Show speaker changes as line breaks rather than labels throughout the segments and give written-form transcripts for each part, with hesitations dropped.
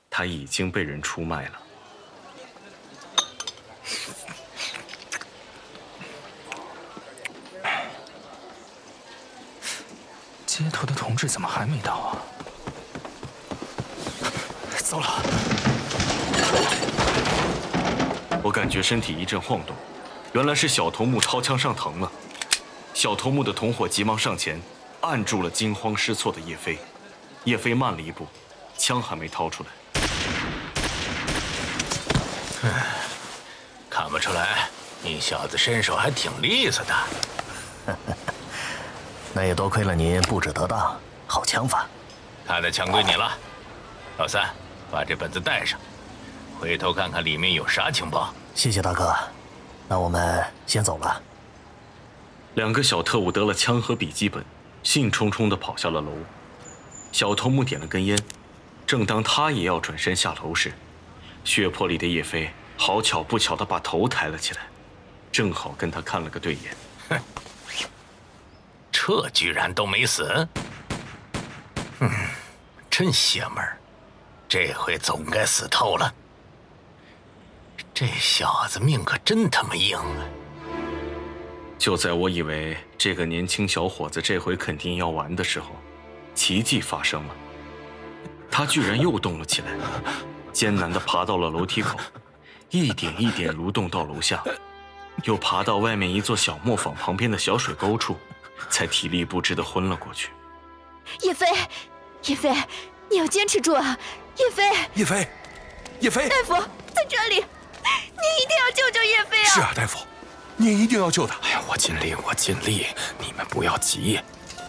他已经被人出卖了。
街头的同志怎么还没到啊？糟了！
我感觉身体一阵晃动，原来是小头目掏枪上膛了。小头目的同伙急忙上前，按住了惊慌失措的叶飞。叶飞慢了一步，枪还没掏出来。
看不出来，你小子身手还挺利索的。
那也多亏了您布置得当，好枪法。
他的枪归你了，老三，把这本子带上，回头看看里面有啥情报。
谢谢大哥，那我们先走了。
两个小特务得了枪和笔记本，兴冲冲地跑下了楼。小头目点了根烟，正当他也要转身下楼时，血泊里的叶飞好巧不巧地把头抬了起来，正好跟他看了个对眼。
哼，这居然都没死，真邪门儿，这回总该死透了。这小子命可真他妈硬啊！
就在我以为这个年轻小伙子这回肯定要完的时候，奇迹发生了，他居然又动了起来，艰难地爬到了楼梯口，一点一点蠕动到楼下，又爬到外面一座小磨坊旁边的小水沟处，才体力不支地昏了过去。
叶飞，叶飞，你要坚持住啊！叶飞，
叶飞，叶飞，
大夫在这里，您一定要救救叶飞啊！
是啊，大夫，你一定要救他。
哎呀，我尽力，我尽力，你们不要急。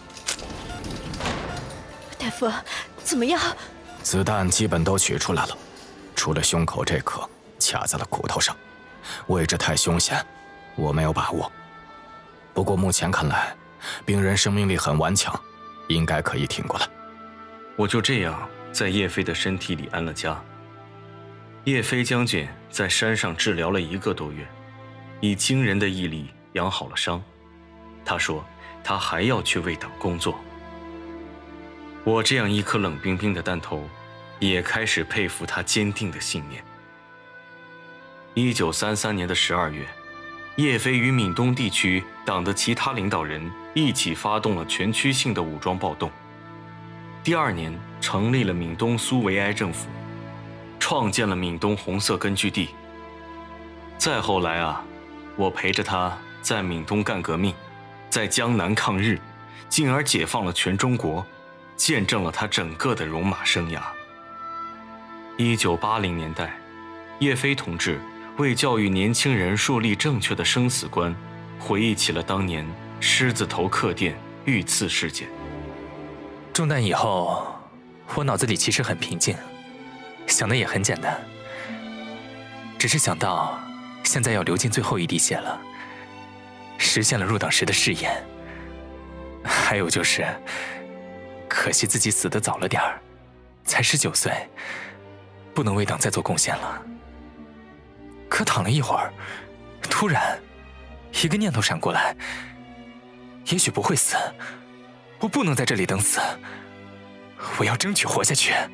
大夫，怎么样？
子弹基本都取出来了，除了胸口这颗卡在了骨头上，位置太凶险，我没有把握。不过目前看来，病人生命力很顽强，应该可以挺过来。
我就这样在叶飞的身体里安了家。叶飞将军在山上治疗了1个多月，以惊人的毅力养好了伤。他说他还要去为党工作。我这样一颗冷冰冰的弹头，也开始佩服他坚定的信念。1933年的12月，叶飞与闽东地区党的其他领导人一起发动了全区性的武装暴动。第2年，成立了闽东苏维埃政府，创建了闽东红色根据地。再后来啊，我陪着他在闽东干革命，在江南抗日，进而解放了全中国，见证了他整个的戎马生涯。1980年代，叶飞同志为教育年轻人树立正确的生死观，回忆起了当年狮子头客店遇刺事件。
中弹以后，我脑子里其实很平静，想的也很简单，只是想到现在要流尽最后一滴血了，实现了入党时的誓言。还有就是，可惜自己死得早了点儿，才19岁，不能为党再做贡献了。可躺了一会儿，突然一个念头闪过来，也许不会死，我不能在这里等死，我要争取活下去。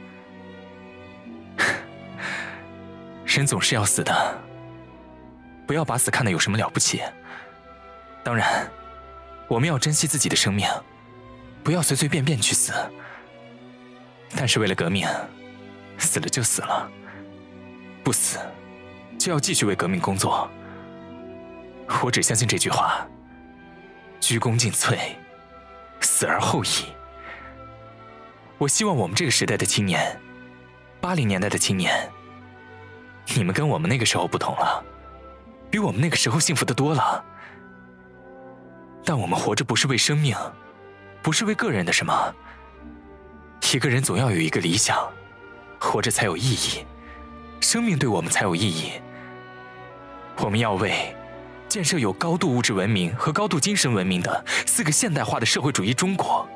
人总是要死的，不要把死看得有什么了不起。当然，我们要珍惜自己的生命，不要随随便便去死。但是为了革命，死了就死了，不死就要继续为革命工作。我只相信这句话：鞠躬尽瘁，死而后已。我希望我们这个时代的青年，80年代的青年，你们跟我们那个时候不同了，比我们那个时候幸福得多了。但我们活着不是为生命，不是为个人的什么。一个人总要有一个理想，活着才有意义，生命对我们才有意义。我们要为建设有高度物质文明和高度精神文明的4个现代化的社会主义中国